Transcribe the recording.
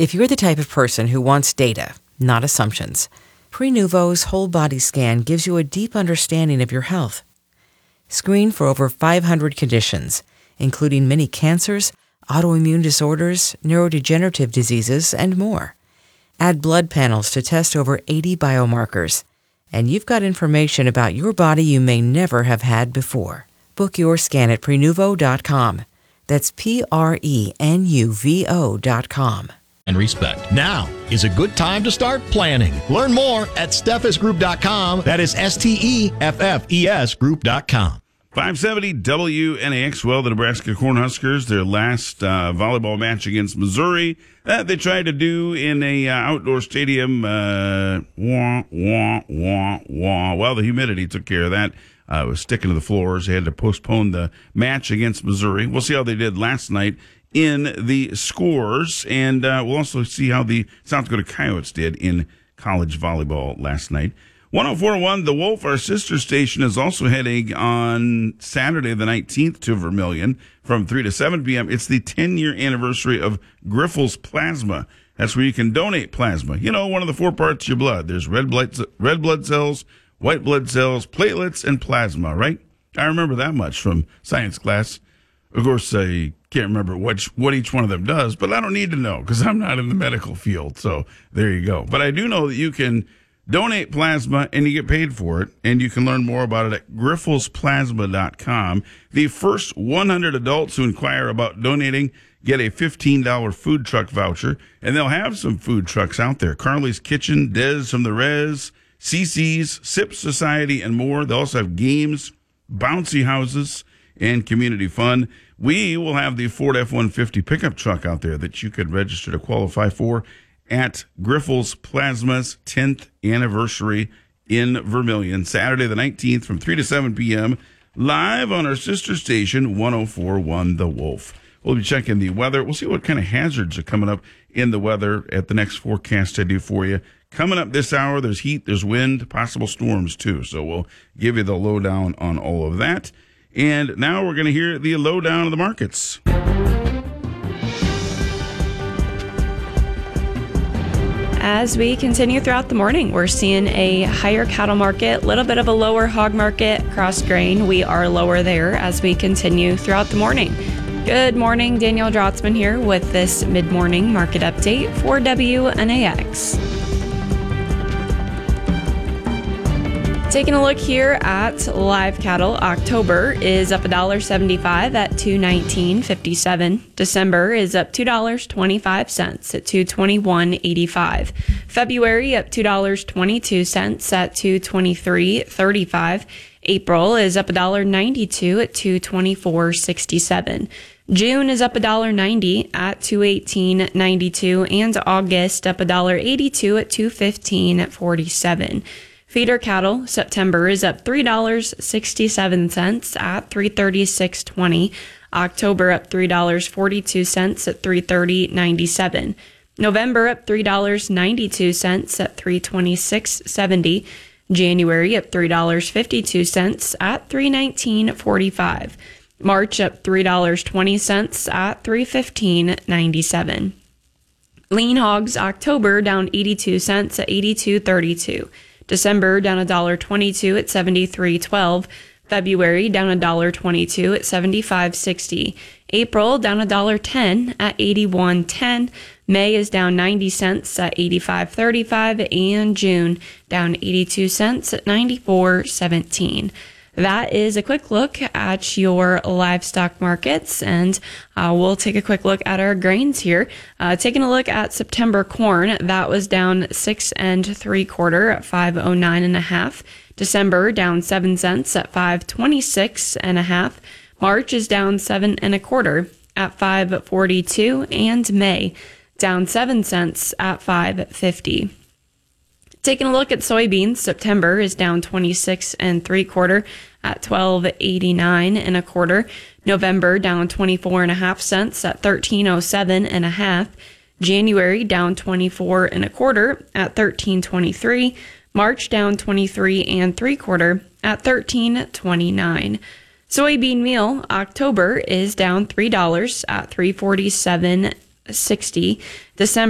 If you're the type of person who wants data, not assumptions, Prenuvo's whole body scan gives you a deep understanding of your health. Screen for over 500 conditions, including many cancers, autoimmune disorders, neurodegenerative diseases, and more. Add blood panels to test over 80 biomarkers, and you've got information about your body you may never have had before. Book your scan at Prenuvo.com. That's Prenuvo.com. And respect. Now is a good time to start planning. Learn more at steffesgroup.com. That is STEFFES group.com. 570 WNAX. Well, the Nebraska Cornhuskers, their last volleyball match against Missouri, they tried to do in a outdoor stadium. Well, the humidity took care of that. It was sticking to the floors. They had to postpone the match against Missouri. We'll see how they did last night in the scores, and we'll also see how the South Dakota Coyotes did in college volleyball last night. 104.1 The Wolf, our sister station, is also heading on Saturday the 19th to Vermilion from 3 to 7 p.m. It's the 10-year anniversary of Grifols Plasma. That's where you can donate plasma. You know, one of the 4 parts of your blood. There's red blood cells, white blood cells, platelets, and plasma, right? I remember that much from science class. Of course, I can't remember what each one of them does, but I don't need to know because I'm not in the medical field. So there you go. But I do know that you can donate plasma and you get paid for it, and you can learn more about it at grifolsplasma.com. The first 100 adults who inquire about donating get a $15 food truck voucher, and they'll have some food trucks out there. Carly's Kitchen, Des from the Res, CC's, Sip Society, and more. They also have games, bouncy houses, and community fun. We will have the Ford F-150 pickup truck out there that you could register to qualify for at Grifols Plasma's 10th anniversary in Vermilion, Saturday the 19th from 3 to 7 p.m., live on our sister station, 104.1 The Wolf. We'll be checking the weather. We'll see what kind of hazards are coming up in the weather at the next forecast I do for you. Coming up this hour, there's heat, there's wind, possible storms too. So we'll give you the lowdown on all of that. And now we're going to hear the lowdown of the markets. As we continue throughout the morning, we're seeing a higher cattle market, a little bit of a lower hog market. Cross grain, we are lower there as we continue throughout the morning. Good morning, Danielle Drotzman here with this mid-morning market update for WNAX. Taking a look here at live cattle, October is up $1.75 at $219.57. December is up $2.25 at $221.85. February up $2.22 at $223.35. April is up $1.92 at $224.67. June is up $1.90 at $218.92, and August up $1.82 at $215.47. Feeder cattle, September is up $3.67 at $336.20. October up $3.42 at $330.97. November up $3.92 at $326.70. January up $3.52 at $319.45. March up $3.20 at $315.97. Lean hogs, October down 82 cents at 82.32. December down $1.22 at 73.12. February down $1.22 at 75.60. April down $1.10 at 81.10. May is down 90 cents at 85.35, and June down 82 cents at 94.17. That is a quick look at your livestock markets, and we'll take a quick look at our grains here. Taking a look at September corn, that was down 6 3/4 at 509.5. December down 7 cents at 526.5. March is down 7 1/4 at 542, and May down 7 cents at 550. Taking a look at soybeans, September is down 26 3/4 at 1289.25. November down 24.5 cents at 1307.5. January down 24 1/4 at 1323. March down 23 3/4 at 1329. Soybean meal, October is down $3 at 347.60. December